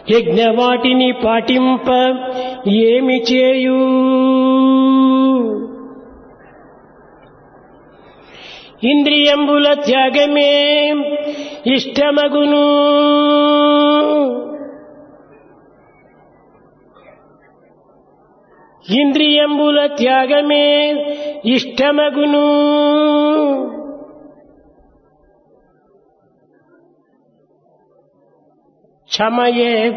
యజ్ఞవాటిని పాటింప ఏమి చేయు ఇంద్రియంబుల త్యాగమే ఇష్టమగును ఇంద్రియంబుల త్యాగమే ఇష్టమగును క్షమయే